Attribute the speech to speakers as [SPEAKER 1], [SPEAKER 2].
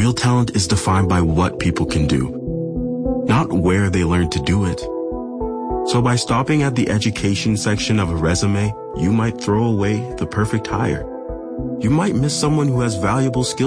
[SPEAKER 1] Real talent is defined by what people can do, not where they learn to do it. So by stopping at the education section of a resume, you might throw away the perfect hire. You might miss someone who has valuable skills